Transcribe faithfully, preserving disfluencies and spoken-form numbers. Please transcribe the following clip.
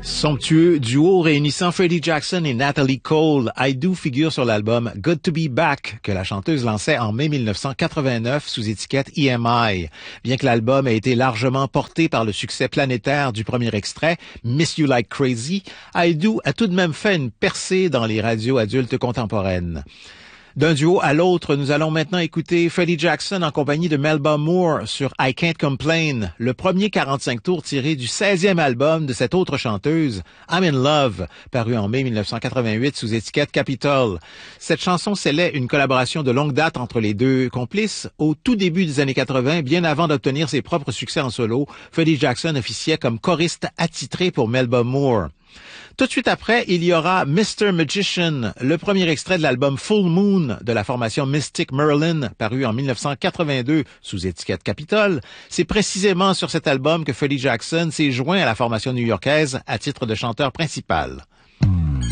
Somptueux duo réunissant Freddie Jackson et Natalie Cole, I Do figure sur l'album Good to Be Back que la chanteuse lançait en mai mille neuf cent quatre-vingt-neuf sous étiquette E M I. Bien que l'album ait été largement porté par le succès planétaire du premier extrait, Miss You Like Crazy, I Do a tout de même fait une percée dans les radios adultes contemporaines. D'un duo à l'autre, nous allons maintenant écouter Freddie Jackson en compagnie de Melba Moore sur I Can't Complain, le premier quarante-cinq tours tiré du seizième album de cette autre chanteuse, I'm in Love, paru en mai mille neuf cent quatre-vingt-huit sous étiquette Capitol. Cette chanson scellait une collaboration de longue date entre les deux complices. Au tout début des années quatre-vingt, bien avant d'obtenir ses propres succès en solo, Freddie Jackson officiait comme choriste attitré pour Melba Moore. Tout de suite après, il y aura mister Magician, le premier extrait de l'album Full Moon de la formation Mystic Merlin, paru en mille neuf cent quatre-vingt-deux sous étiquette Capitol. C'est précisément sur cet album que Freddie Jackson s'est joint à la formation new-yorkaise à titre de chanteur principal.